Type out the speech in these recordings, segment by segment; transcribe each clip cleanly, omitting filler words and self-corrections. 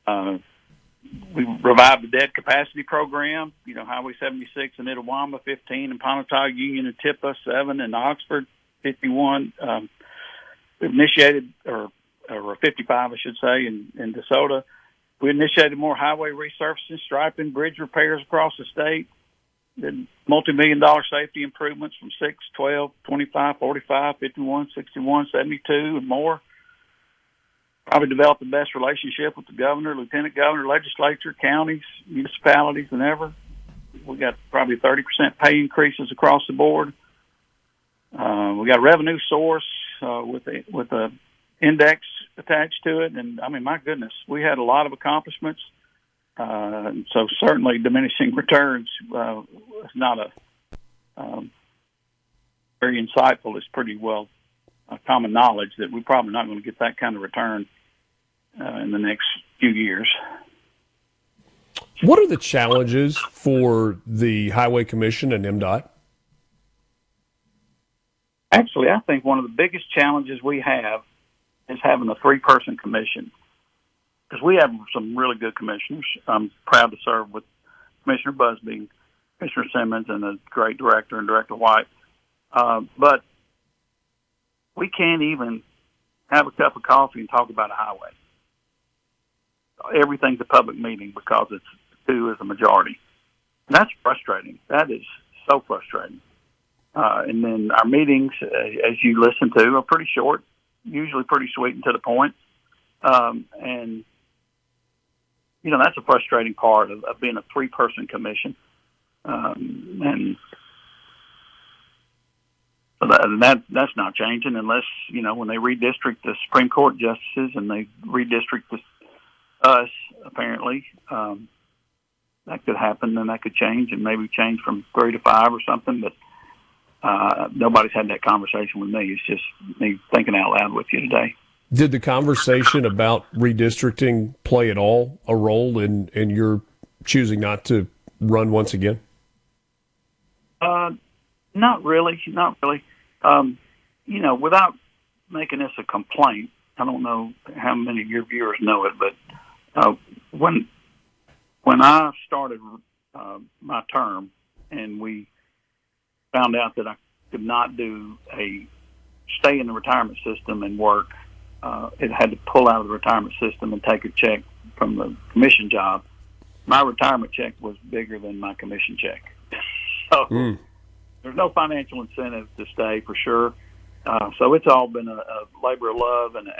We revived the debt capacity program, Highway 76 in Itawamba, 15 in Pontotoc, Union and Tipa, 7 in Oxford, 51. We've initiated, or 55, I should say, in DeSoto. We initiated more highway resurfacing, striping, bridge repairs across the state. Did multi-million-dollar safety improvements from 6, 12, 25, 45, 51, 61, 72, and more. Probably developed the best relationship with the governor, lieutenant governor, legislature, counties, municipalities than ever. We got probably 30% pay increases across the board. We got a revenue source with a index attached to it, and my goodness, we had a lot of accomplishments. So certainly diminishing returns is not very insightful. It's pretty well common knowledge that we're probably not going to get that kind of return in the next few years. What are the challenges for the Highway Commission and MDOT? Actually, I think one of the biggest challenges we have is having a 3-person commission, because we have some really good commissioners. I'm proud to serve with Commissioner Busby, Commissioner Simmons, and a great director and Director White. But we can't even have a cup of coffee and talk about a highway. Everything's a public meeting because it's 2 is a majority. And that's frustrating. That is so frustrating. And then our meetings, as you listen to, are pretty short, usually pretty sweet and to the point. And, that's a frustrating part of being a 3-person commission. And so that's not changing unless, when they redistrict the Supreme Court justices and they redistrict us, apparently, that could happen, and that could change, and maybe change from 3 to 5 or something, but nobody's had that conversation with me. It's just me thinking out loud with you today. Did the conversation about redistricting play at all a role in your choosing not to run once again? Not really. Without making this a complaint, I don't know how many of your viewers know it, but when I started my term and we found out that I could not stay in the retirement system and work, it had to pull out of the retirement system and take a check from the commission job. My retirement check was bigger than my commission check. So there's no financial incentive to stay for sure. So it's all been a labor of love and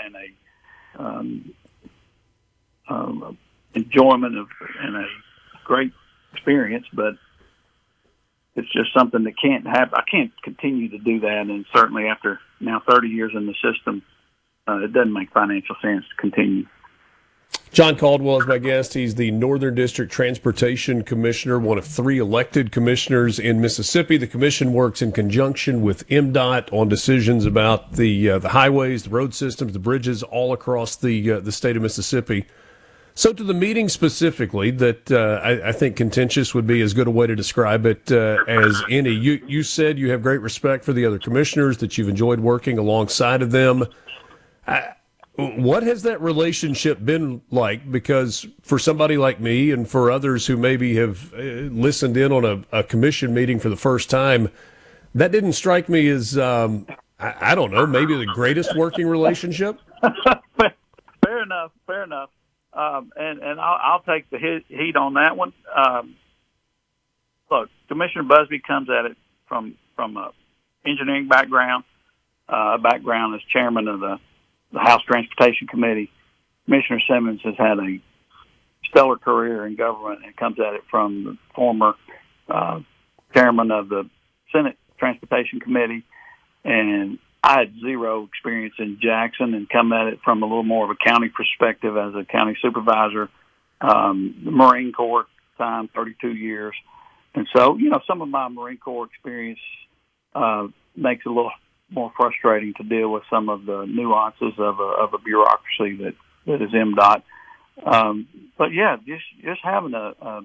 a enjoyment and a great experience, but it's just something that can't happen. I can't continue to do that, and certainly after now 30 years in the system, it doesn't make financial sense to continue. John Caldwell is my guest. He's the Northern District Transportation Commissioner, one of 3 elected commissioners in Mississippi. The commission works in conjunction with MDOT on decisions about the highways, the road systems, the bridges all across the state of Mississippi. So to the meeting specifically, that I think contentious would be as good a way to describe it as any. You said you have great respect for the other commissioners, that you've enjoyed working alongside of them. What has that relationship been like? Because for somebody like me and for others who maybe have listened in on a commission meeting for the first time, that didn't strike me as, I don't know, maybe the greatest working relationship. Fair enough. And I'll take the heat on that one. Look, Commissioner Busby comes at it from a engineering background, background as chairman of the House Transportation Committee. Commissioner Simmons has had a stellar career in government and comes at it from the former chairman of the Senate Transportation Committee. And I had zero experience in Jackson and come at it from a little more of a county perspective as a county supervisor. The Marine Corps time, 32 years. And so, some of my Marine Corps experience makes it a little more frustrating to deal with some of the nuances of a bureaucracy that is MDOT. But yeah, just having a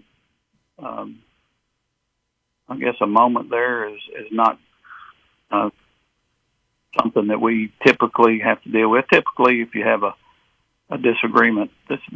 moment there is not something that we typically have to deal with. Typically, if you have a disagreement,